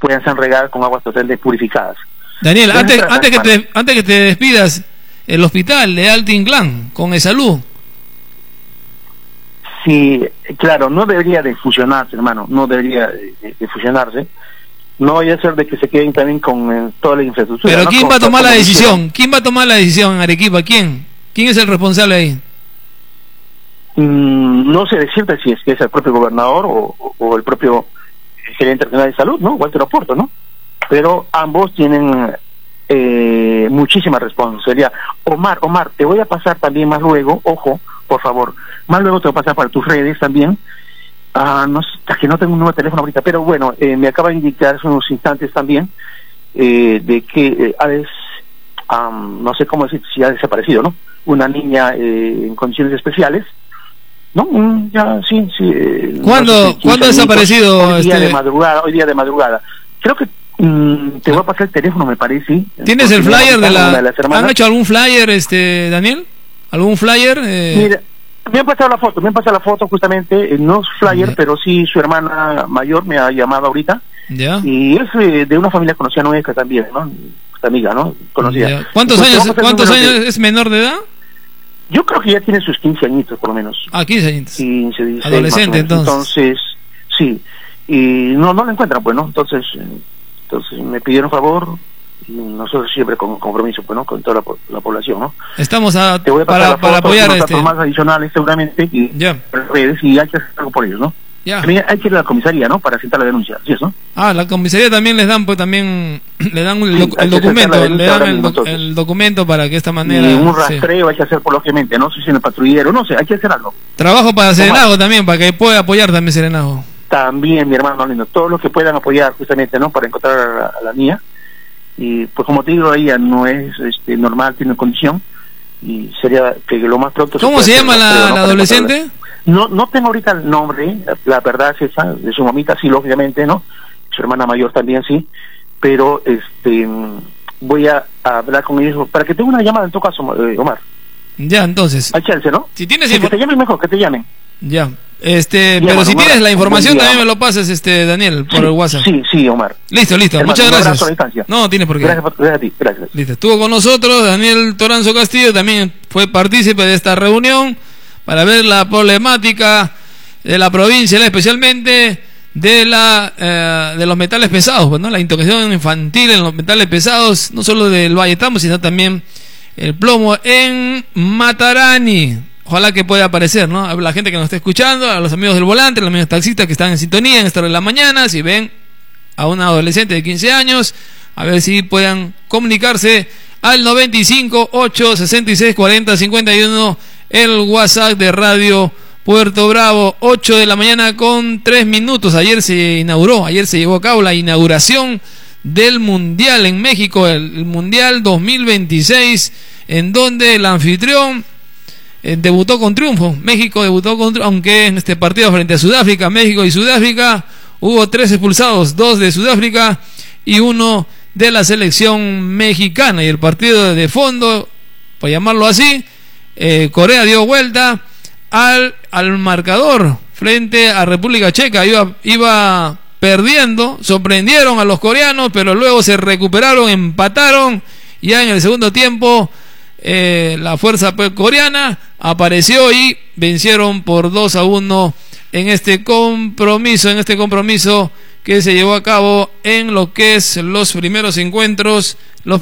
puedan ser regadas con aguas totalmente purificadas. Daniel, antes que te despidas, el hospital de Alto Inclán, con E-Salud. Sí, claro, no debería de fusionarse, hermano, no debería de fusionarse. No vaya a ser de que se queden también con toda la infraestructura. Pero ¿no? ¿quién va a tomar la decisión? ¿Quién va a tomar la decisión en Arequipa? ¿Quién es el responsable ahí? No sé decirte si es que es el propio gobernador o el propio gerente regional de salud, ¿no? Walter Oporto, ¿no? Pero ambos tienen muchísima responsabilidad. Omar, te voy a pasar también más luego, ojo, por favor, más luego te voy a pasar para tus redes también. No sé, es que no tengo un nuevo teléfono ahorita, pero bueno, me acaba de indicar hace unos instantes también de que no sé cómo decir si ha desaparecido, ¿no? Una niña en condiciones especiales, ¿no? Ya, sí. ¿Cuándo ha desaparecido? Hoy día de madrugada. Creo que te voy a pasar el teléfono, me parece. ¿Tienes el flyer de las hermanas? ¿Han hecho algún flyer, Daniel? ¿Algún flyer? Mira, me han pasado la foto justamente, no es flyer, pero sí su hermana mayor me ha llamado ahorita. Ya. Y es de una familia conocida nuestra también, ¿no? Esta amiga, ¿no? Conocida. Ya. ¿Cuántos años es menor de edad? Yo creo que ya tiene sus 15 añitos, por lo menos. 15 añitos. 15, 16, adolescente, entonces, sí. Y no la encuentran, pues, ¿no? Entonces me pidieron favor, y nosotros siempre con compromiso, pues, ¿no? Con toda la población, ¿no? Estamos te voy a pasar para apoyar más adicionales seguramente, y redes, y hay que hacer algo por ellos, ¿no? Ya. También hay que ir a la comisaría, ¿no? Para sentar la denuncia, ¿sí eso? La comisaría también les dan, pues también le dan el documento, le dan el documento para que de esta manera... Y un rastreo hay que hacer, por lógicamente, ¿no? Si es en el patrullero, no sé, hay que hacer algo. Trabajo para Serenazgo también, para que pueda apoyar también Serenazgo. También, mi hermano lindo, todos los que puedan apoyar justamente, ¿no? Para encontrar a la niña. Y pues como te digo, ella no es normal, tiene condición, y sería que lo más pronto... ¿Cómo se llama la adolescente? No tengo ahorita el nombre, la verdad es esa, de su mamita sí, lógicamente, ¿no? Su hermana mayor también sí, pero voy a hablar con ellos para que tenga una llamada en tu caso, Omar. Ya, entonces. Hay chance, ¿no? Si tienes que te llamen mejor, que te llamen. Ya. Pero Omar, si tienes la información también me lo pasas, Daniel, por el WhatsApp. Sí, Omar. Listo. Hermano, muchas gracias. Un abrazo a distancia. No, tienes por qué. Gracias a ti, gracias. Listo. Estuvo con nosotros Daniel Toranzo Castillo, también fue partícipe de esta reunión para ver la problemática de la provincia, especialmente de los metales pesados, pues, ¿no? La intoxicación infantil en los metales pesados, no solo del Valle Tambo, sino también el plomo en Matarani. Ojalá que pueda aparecer, ¿no? A la gente que nos está escuchando, a los amigos del volante, a los amigos taxistas que están en sintonía en esta hora de la mañana, si ven a una adolescente de 15 años, a ver si puedan comunicarse al 95 8 66 40 51, el WhatsApp de Radio Puerto Bravo, 8 de la mañana con 3 minutos. Ayer se llevó a cabo la inauguración del Mundial en México, el Mundial 2026, en donde el anfitrión debutó con triunfo. México debutó con triunfo, aunque en este partido frente a Sudáfrica, México y Sudáfrica, hubo 3 expulsados, 2 de Sudáfrica y 1 de la selección mexicana. Y el partido de fondo, por llamarlo así, Corea dio vuelta al marcador frente a República Checa. Iba perdiendo, sorprendieron a los coreanos, pero luego se recuperaron, empataron. Ya en el segundo tiempo la fuerza coreana apareció y vencieron por 2-1 en este compromiso que se llevó a cabo en lo que es los primeros encuentros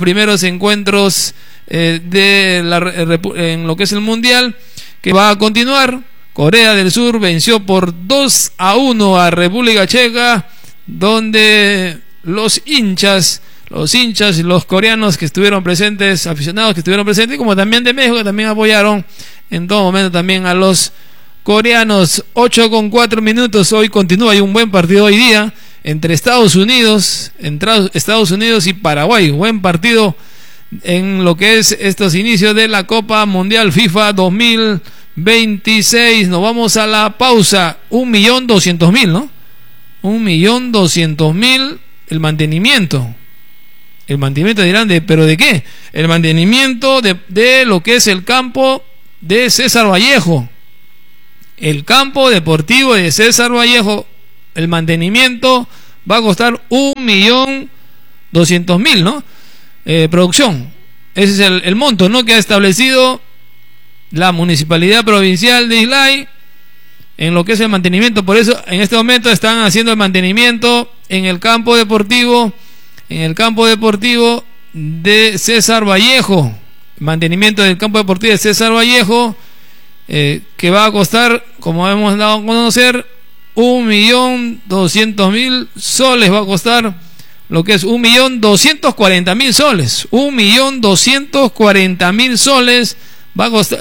en lo que es el Mundial, que va a continuar. Corea del Sur venció por 2-1 a República Checa, donde los hinchas y los coreanos que estuvieron presentes, aficionados que estuvieron presentes, como también de México, que también apoyaron en todo momento también a los coreanos. 8:04 minutos. Hoy continúa, hay un buen partido hoy día entre Estados Unidos y Paraguay. Buen partido en lo que es estos inicios de la Copa Mundial FIFA 2026. Nos vamos a la pausa. 1.200.000, ¿no? 1.200.000 el mantenimiento. El mantenimiento dirán, ¿pero de qué? El mantenimiento de lo que es el campo de César Vallejo. El campo deportivo de César Vallejo. El mantenimiento va a costar 1.200.000, ¿no? Producción. Ese es el monto, ¿no?, que ha establecido la Municipalidad Provincial de Islay en lo que es el mantenimiento. Por eso en este momento están haciendo el mantenimiento en el campo deportivo de César Vallejo, mantenimiento del campo deportivo de César Vallejo, que va a costar, como hemos dado a conocer, 1.200.000 soles. Va a costar lo que es 1.240.000 soles. 1.240.000 soles va a costar.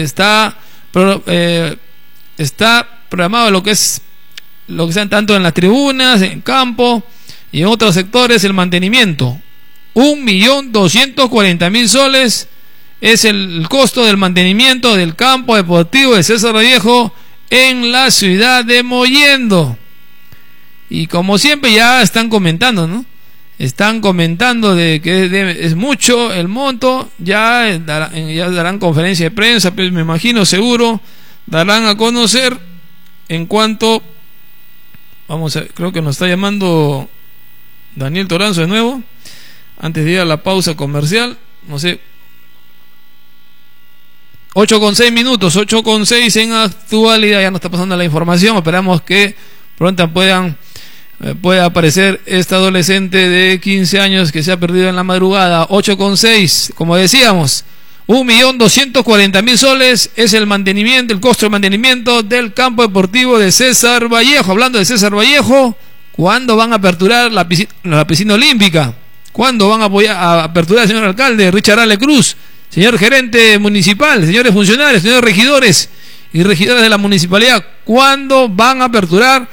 Está programado lo que sean tanto en las tribunas, en campo y en otros sectores el mantenimiento. 1.240.000 soles es el costo del mantenimiento del campo deportivo de César Vallejo en la ciudad de Mollendo. Y como siempre ya están comentando, ¿no? Están comentando de que es mucho el monto. Ya darán conferencia de prensa, pues me imagino, seguro darán a conocer en cuanto. Vamos a, creo que nos está llamando Daniel Toranzo de nuevo, antes de ir a la pausa comercial. No sé, 8:06 minutos, 8:06 en actualidad. Ya nos está pasando la información. Esperamos que pronto pueda aparecer esta adolescente de 15 años que se ha perdido en la madrugada. 8:06, como decíamos, 1.240.000 soles es el costo de mantenimiento del campo deportivo de César Vallejo. Hablando de César Vallejo, ¿cuándo van a aperturar la piscina olímpica? ¿Cuándo van a aperturar, señor alcalde Richard Ale Cruz, señor gerente municipal, señores funcionarios, señores regidores y regidoras de la municipalidad? ¿Cuándo van a aperturar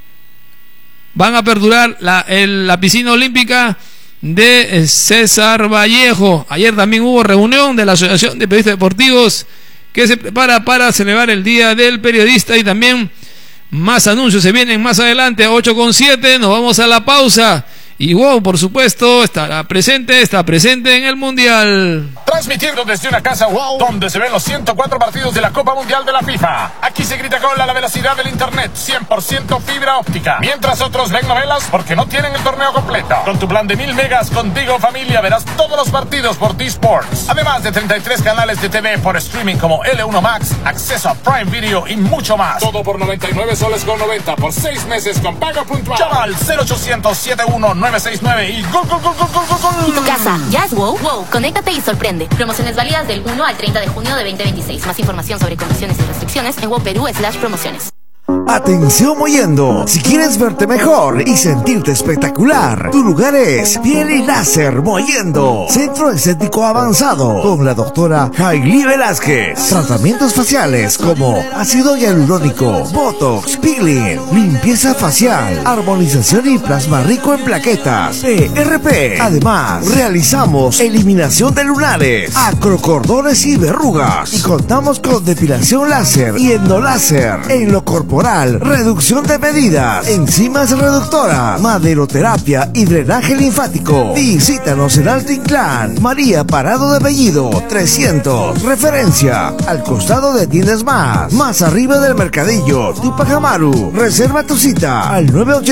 la piscina olímpica de César Vallejo? Ayer también hubo reunión de la Asociación de Periodistas Deportivos que se prepara para celebrar el Día del Periodista, y también más anuncios se vienen más adelante. A 8:07 nos vamos a la pausa. Y WOW, por supuesto, está presente en el Mundial. Transmitiendo desde una casa WOW, donde se ven los 104 partidos de la Copa Mundial de la FIFA. Aquí se grita gol a la velocidad del internet, 100% fibra óptica. Mientras otros ven novelas porque no tienen el torneo completo. Con tu plan de 1000 megas con Tigo Familia verás todos los partidos por T-Sports. Además de 33 canales de TV por streaming como L1 Max, acceso a Prime Video y mucho más. Todo por 99 soles con 90 por 6 meses con pago puntual. Llama al 0800-71969 y gol. ¿Y tu casa ya es WOW? WOW, conéctate y sorprende. Promociones válidas del 1 al 30 de junio de 2026. Más información sobre condiciones y restricciones en WOW.Perú/promociones. Atención Mollendo, si quieres verte mejor y sentirte espectacular, tu lugar es Piel y Láser Mollendo, centro estético avanzado con la doctora Hailey Velázquez. Tratamientos faciales como ácido hialurónico, botox, peeling, limpieza facial, armonización y plasma rico en plaquetas, PRP. Además, realizamos eliminación de lunares, acrocordones y verrugas, y contamos con depilación láser y endoláser en lo corporal, reducción de medidas, enzimas reductoras, maderoterapia y drenaje linfático. Visítanos en Alto Inclán, María Parado de Bellido 300, referencia al costado de Tiendas más arriba del Mercadillo, Tupac Amaru. Reserva tu cita al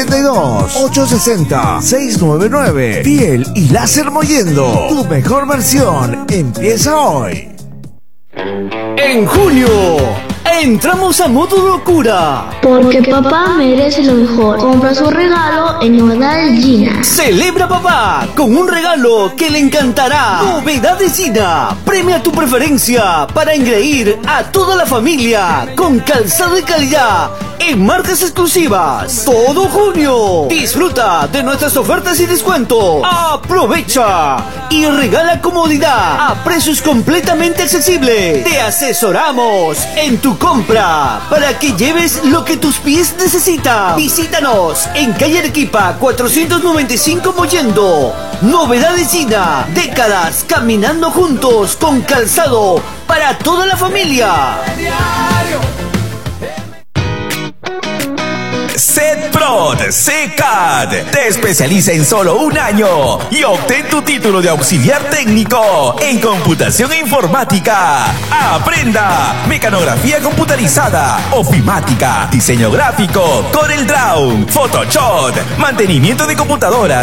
982-860-699. Piel y Láser Mollendo, tu mejor versión empieza hoy. En junio entramos a modo locura, porque papá merece lo mejor. Compra su regalo en Novedades Gina. Celebra papá con un regalo que le encantará. Novedades Gina premia tu preferencia para engreír a toda la familia con calzado de calidad en marcas exclusivas. Todo junio disfruta de nuestras ofertas y descuentos. Aprovecha y regala comodidad a precios completamente accesibles. Te asesoramos en tu compra para que lleves lo que tus pies necesitan. Visítanos en calle Arequipa 495 Mollendo. Novedades Gina, décadas caminando juntos con calzado para toda la familia. Set Pro Photoshoot CCAD. Te especializa en solo un año y obtén tu título de auxiliar técnico en computación e informática. Aprenda mecanografía computarizada, ofimática, diseño gráfico, CorelDRAW, Photoshop, mantenimiento de computadoras